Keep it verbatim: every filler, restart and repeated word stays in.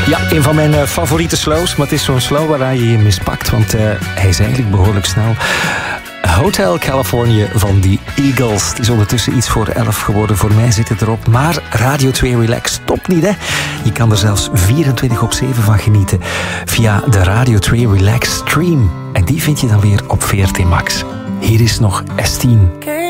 Ja, een van mijn uh, favoriete slows, maar het is zo'n slow waar je je mispakt, want uh, hij is eigenlijk behoorlijk snel. Hotel California van die Eagles. Het is ondertussen iets voor elf geworden. Voor mij zit het erop. Maar Radio twee Relax stopt niet, hè. Je kan er zelfs vierentwintig op zeven van genieten via de Radio twee Relax stream. En die vind je dan weer op V R T Max. Hier is nog Estine.